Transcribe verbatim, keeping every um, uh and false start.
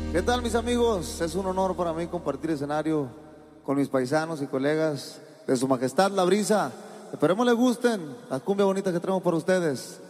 ¿Qué tal, mis amigos? Es un honor para mí compartir escenario con mis paisanos y colegas de Su Majestad La Brisa. Esperemos les gusten la cumbia bonita que traemos para ustedes.